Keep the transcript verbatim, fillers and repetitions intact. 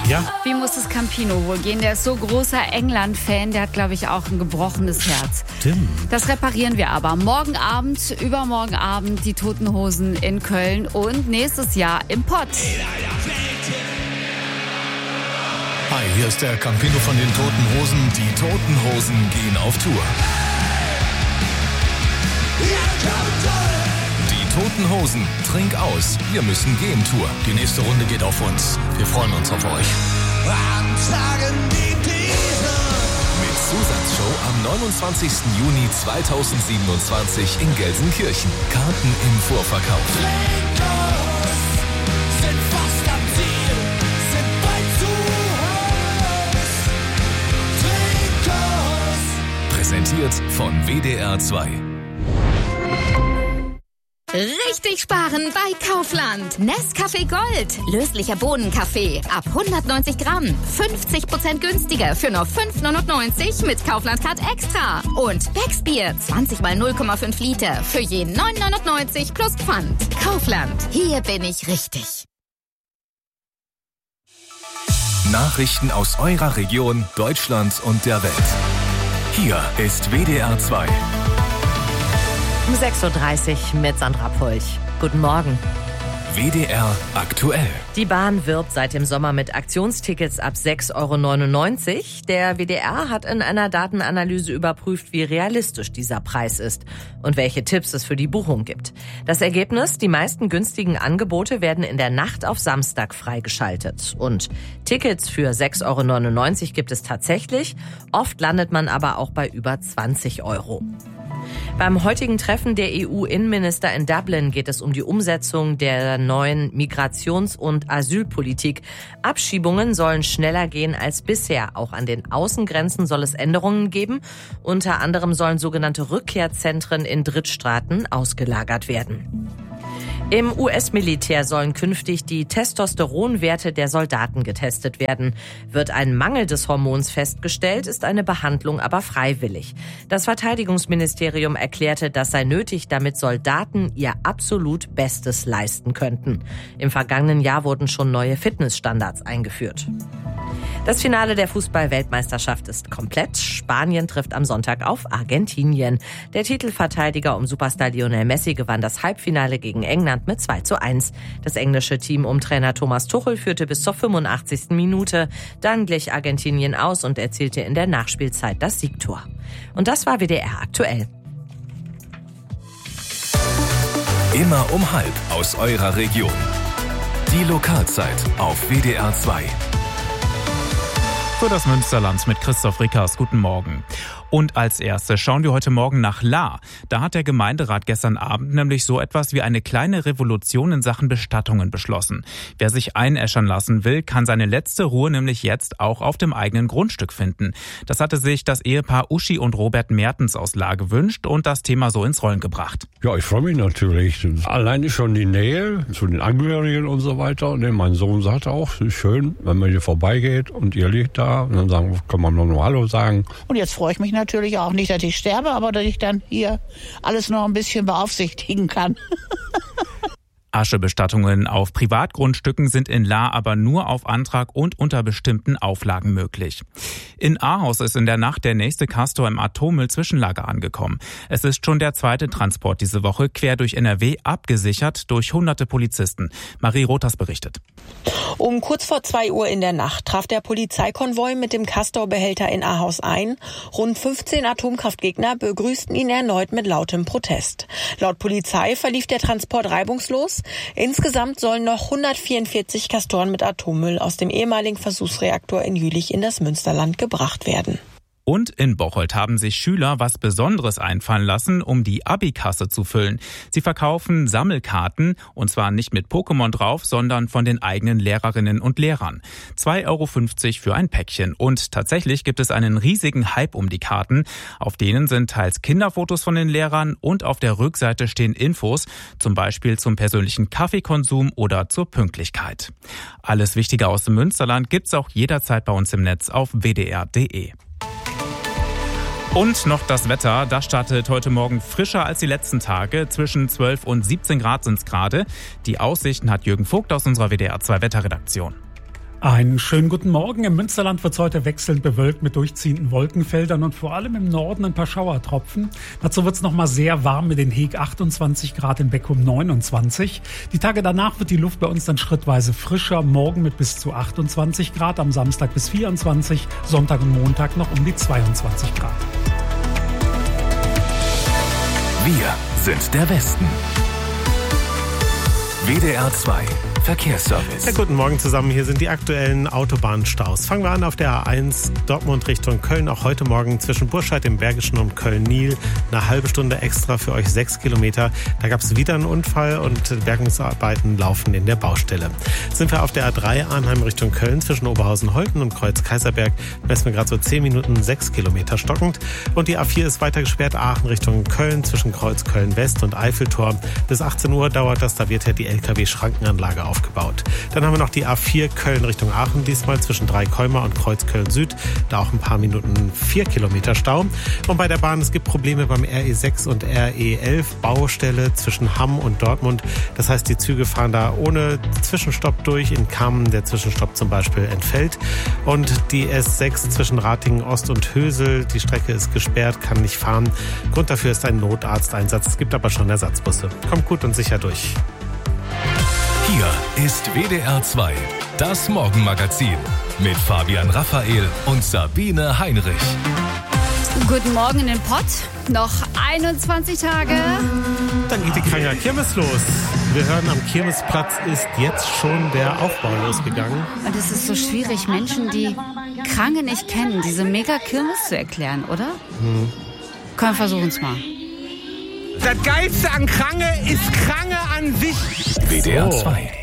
Ja. Wie muss es Campino wohl gehen? Der ist so großer England-Fan, der hat, glaube ich, auch ein gebrochenes Herz. Stimmt. Das reparieren wir aber. Morgen Abend, übermorgen Abend die Toten Hosen in Köln und nächstes Jahr im Pott. Hi, hier ist der Campino von den Toten Hosen. Die Toten Hosen gehen auf Tour. Die Toten Hosen, trink aus, wir müssen gehen Tour. Die nächste Runde geht auf uns. Wir freuen uns auf euch. Mit Zusatzshow am neunundzwanzigsten Juni zweitausendsiebenundzwanzig in Gelsenkirchen. Karten im Vorverkauf. Präsentiert von W D R zwei. Richtig sparen bei Kaufland. Nescafé Gold. Löslicher Bohnenkaffee. Ab hundertneunzig Gramm. fünfzig Prozent günstiger für nur fünf neunundneunzig mit Kaufland Card Extra. Und Becksbier. zwanzig mal null Komma fünf Liter. Für je neun neunundneunzig plus Pfand. Kaufland. Hier bin ich richtig. Nachrichten aus eurer Region, Deutschland und der Welt. Hier ist W D R zwei. Um sechs Uhr dreißig mit Sandra Pulch. Guten Morgen. W D R aktuell. Die Bahn wirbt seit dem Sommer mit Aktionstickets ab sechs Euro neunundneunzig. Der W D R hat in einer Datenanalyse überprüft, wie realistisch dieser Preis ist und welche Tipps es für die Buchung gibt. Das Ergebnis: Die meisten günstigen Angebote werden in der Nacht auf Samstag freigeschaltet. Und Tickets für sechs Euro neunundneunzig gibt es tatsächlich. Oft landet man aber auch bei über zwanzig Euro. Beim heutigen Treffen der E U-Innenminister in Dublin geht es um die Umsetzung der neuen Migrations- und Asylpolitik. Abschiebungen sollen schneller gehen als bisher. Auch an den Außengrenzen soll es Änderungen geben. Unter anderem sollen sogenannte Rückkehrzentren in Drittstaaten ausgelagert werden. Im U S-Militär sollen künftig die Testosteronwerte der Soldaten getestet werden. Wird ein Mangel des Hormons festgestellt, ist eine Behandlung aber freiwillig. Das Verteidigungsministerium erklärte, das sei nötig, damit Soldaten ihr absolut Bestes leisten könnten. Im vergangenen Jahr wurden schon neue Fitnessstandards eingeführt. Das Finale der Fußball-Weltmeisterschaft ist komplett. Spanien trifft am Sonntag auf Argentinien. Der Titelverteidiger um Superstar Lionel Messi gewann das Halbfinale gegen England mit zwei zu eins. Das englische Team um Trainer Thomas Tuchel führte bis zur fünfundachtzigsten Minute. Dann glich Argentinien aus und erzielte in der Nachspielzeit das Siegtor. Und das war W D R aktuell. Immer um halb aus eurer Region. Die Lokalzeit auf W D R zwei. Für das Münsterland mit Christoph Rickers. Guten Morgen. Und als erstes schauen wir heute Morgen nach Lahr. Da hat der Gemeinderat gestern Abend nämlich so etwas wie eine kleine Revolution in Sachen Bestattungen beschlossen. Wer sich einäschern lassen will, kann seine letzte Ruhe nämlich jetzt auch auf dem eigenen Grundstück finden. Das hatte sich das Ehepaar Uschi und Robert Mertens aus Lahr gewünscht und das Thema so ins Rollen gebracht. Ja, ich freue mich natürlich. Alleine schon die Nähe zu den Angehörigen und so weiter. Und mein Sohn sagt auch, es ist schön, wenn man hier vorbeigeht und ihr liegt da. Und dann sagen, kann man nur Hallo sagen. Und jetzt freue ich mich natürlich auch nicht, dass ich sterbe, aber dass ich dann hier alles noch ein bisschen beaufsichtigen kann. Aschebestattungen auf Privatgrundstücken sind in Lahr aber nur auf Antrag und unter bestimmten Auflagen möglich. In Ahaus ist in der Nacht der nächste Castor im Atommüll-Zwischenlager angekommen. Es ist schon der zweite Transport diese Woche quer durch N R W abgesichert durch hunderte Polizisten. Marie Rothers berichtet. Um kurz vor zwei Uhr in der Nacht traf der Polizeikonvoi mit dem Castor-Behälter in Ahaus ein. Rund fünfzehn Atomkraftgegner begrüßten ihn erneut mit lautem Protest. Laut Polizei verlief der Transport reibungslos. Insgesamt sollen noch hundertvierundvierzig Castoren mit Atommüll aus dem ehemaligen Versuchsreaktor in Jülich in das Münsterland gebracht werden. Und in Bocholt haben sich Schüler was Besonderes einfallen lassen, um die Abikasse zu füllen. Sie verkaufen Sammelkarten, und zwar nicht mit Pokémon drauf, sondern von den eigenen Lehrerinnen und Lehrern. zwei Euro fünfzig für ein Päckchen. Und tatsächlich gibt es einen riesigen Hype um die Karten. Auf denen sind teils Kinderfotos von den Lehrern und auf der Rückseite stehen Infos, zum Beispiel zum persönlichen Kaffeekonsum oder zur Pünktlichkeit. Alles Wichtige aus dem Münsterland gibt's auch jederzeit bei uns im Netz auf w d r punkt d e. Und noch das Wetter. Das startet heute Morgen frischer als die letzten Tage. Zwischen zwölf und siebzehn Grad sind es gerade. Die Aussichten hat Jürgen Vogt aus unserer W D R zwei Wetterredaktion. Einen schönen guten Morgen. Im Münsterland wird es heute wechselnd bewölkt mit durchziehenden Wolkenfeldern und vor allem im Norden ein paar Schauertropfen. Dazu wird es nochmal sehr warm mit den Heg achtundzwanzig Grad, in Beckum neunundzwanzig. Die Tage danach wird die Luft bei uns dann schrittweise frischer. Morgen mit bis zu achtundzwanzig Grad, am Samstag bis vierundzwanzig, Sonntag und Montag noch um die zweiundzwanzig Grad. Wir sind der Westen. W D R zwei Verkehrsservice. Ja, guten Morgen zusammen. Hier sind die aktuellen Autobahnstaus. Fangen wir an auf der A eins Dortmund Richtung Köln. Auch heute Morgen zwischen Burscheid im Bergischen und Köln-Nil. Eine halbe Stunde extra für euch, sechs Kilometer. Da gab es wieder einen Unfall und Bergungsarbeiten laufen in der Baustelle. Sind wir auf der A drei Arnheim Richtung Köln zwischen Oberhausen-Holten und Kreuz-Kaiserberg. Messen wir gerade so zehn Minuten, sechs Kilometer stockend. Und die A vier ist weiter gesperrt. Aachen Richtung Köln zwischen Kreuz Köln-West und Eiffeltor. Bis achtzehn Uhr dauert das. Da wird ja die L K W-Schrankenanlage aufgebaut. Dann haben wir noch die A vier Köln Richtung Aachen, diesmal zwischen Dreikolmer und Kreuz Köln Süd. Da auch ein paar Minuten vier Kilometer Stau. Und bei der Bahn, es gibt Probleme beim R E sechs und R E elf, Baustelle zwischen Hamm und Dortmund. Das heißt, die Züge fahren da ohne Zwischenstopp durch. In Kamen der Zwischenstopp zum Beispiel entfällt. Und die S sechs zwischen Ratingen Ost und Hösel, die Strecke ist gesperrt, kann nicht fahren. Grund dafür ist ein Notarzteinsatz. Es gibt aber schon Ersatzbusse. Kommt gut und sicher durch. Hier ist W D R zwei, das Morgenmagazin mit Fabian Raphael und Sabine Heinrich. Guten Morgen in den Pott. Noch einundzwanzig Tage. Dann geht die Kranger Kirmes los. Wir hören, am Kirmesplatz ist jetzt schon der Aufbau losgegangen. Und es ist so schwierig, Menschen, die Krange nicht kennen, diese Mega-Kirmes zu erklären, oder? Hm. Komm, wir versuchen es mal. Das Geilste an Krange ist Krange an sich. W D R zwei.